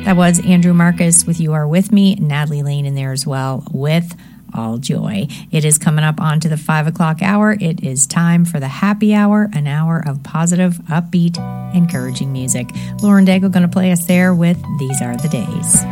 That was Andrew Marcus with You Are With Me, Natalie Lane in there as well with All Joy. It is coming up onto the 5 o'clock hour. It is time for the happy hour, an hour of positive, upbeat, encouraging music. Lauren Daigle going to play us there with These Are the Days.